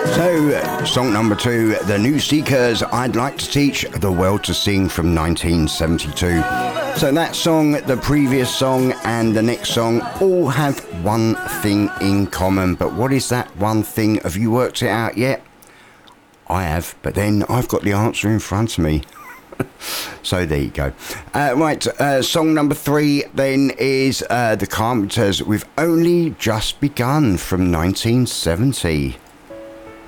So, song number 2, The New Seekers, I'd Like to Teach the World to Sing from 1972. So that song, the previous song and the next song all have one thing in common. But what is that one thing? Have you worked it out yet? I have, but then I've got the answer in front of me. So there you go. Right, song number 3 then is The Carpenters with Only Just Begun from 1970.